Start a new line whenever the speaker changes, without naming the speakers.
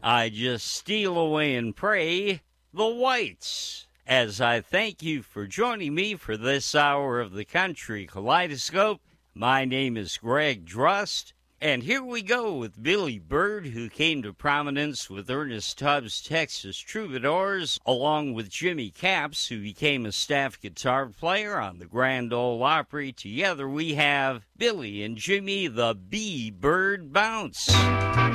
I Just Steal Away and Pray, The Whites. As I thank you for joining me for this hour of the Country Kaleidoscope, my name is Greg Drust, and here we go with Billy Bird, who came to prominence with Ernest Tubbs' Texas Troubadours, along with Jimmy Capps, who became a staff guitar player on the Grand Ole Opry. Together we have Billy and Jimmy, the B-Bird Bounce.